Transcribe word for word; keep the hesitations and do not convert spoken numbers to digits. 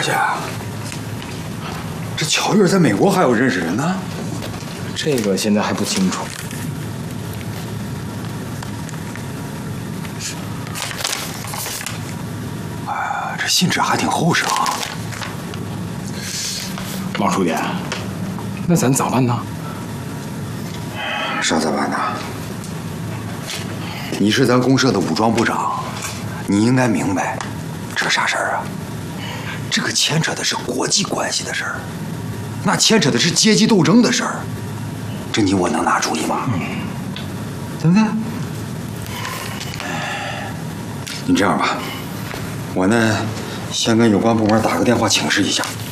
去？这乔月在美国还有认识人呢？ 这个现在还不清楚。 哎，这信纸还挺厚实啊。 王书记，那咱咋办呢？ 啥咋办呢？你是咱公社的武装部长，你应该明白，这啥事儿啊？这个牵扯的是国际关系的事儿，那牵扯的是阶级斗争的事儿，这你我能拿主意吗？嗯、对不对？你这样吧，我呢先跟有关部门打个电话请示一下。